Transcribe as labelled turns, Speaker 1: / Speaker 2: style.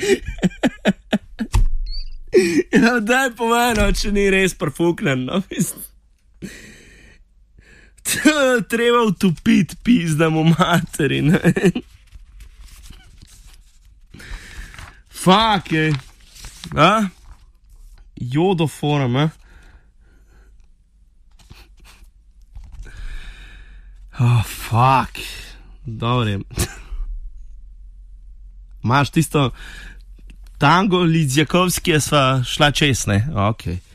Speaker 1: Ja, daj povej, če ni res profuknen, no, mislim. Treba utopiti, pizdamo materi, ne. Fuck, ej. A? Jodoforum, a? Oh, fuck. Dobre. Imaš tisto tango Lidzjakovski, sva šla čez, ne? Okej.